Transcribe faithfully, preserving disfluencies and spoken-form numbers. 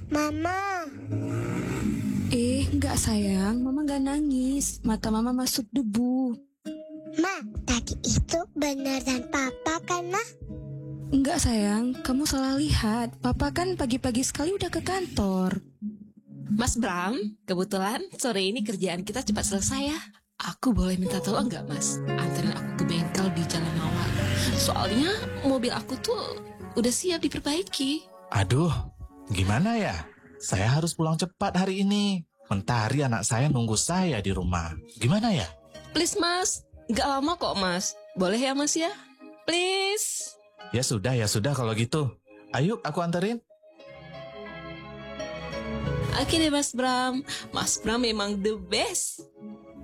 Mama. Eh, enggak sayang, Mama enggak nangis. Mata Mama masuk debu. Ma, tadi itu beneran Papa kan, Ma? Enggak sayang, kamu salah lihat. Papa kan pagi-pagi sekali udah ke kantor. Mas Bram, kebetulan sore ini kerjaan kita cepat selesai ya. Aku boleh minta tolong nggak Mas? Anterin aku ke bengkel di Jalan Mawar. Soalnya mobil aku tuh udah siap diperbaiki. Aduh, gimana ya? Saya harus pulang cepat hari ini. Mentari anak saya nunggu saya di rumah. Gimana ya? Please Mas, nggak lama kok Mas. Boleh ya Mas ya? Please. Ya sudah, ya sudah kalau gitu. Ayo aku anterin. Oke deh Mas Bram. Mas Bram memang the best.